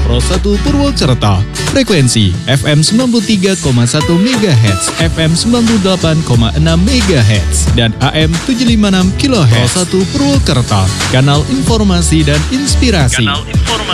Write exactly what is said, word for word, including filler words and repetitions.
Pro satu Purwokerto. Frekuensi F M sembilan puluh tiga koma satu megahertz, F M sembilan puluh delapan koma enam megahertz, dan A M tujuh ratus lima puluh enam kilohertz. Pro satu Purwokerto, kanal informasi dan inspirasi. Kanal informasi.